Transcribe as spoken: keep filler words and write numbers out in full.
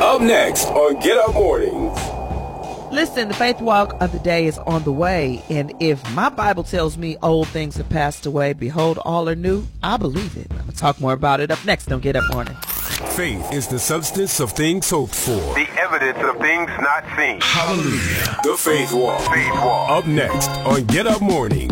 Up next on Get Up Mornings. Listen, the faith walk of the day is on the way, and if my Bible tells me old things have passed away, behold, all are new, I believe it. I'm going to talk more about it up next on Get Up Morning. Faith is the substance of things hoped for, the evidence of things not seen. Hallelujah. The Faith Walk. Faith Walk. Up next on Get Up Morning.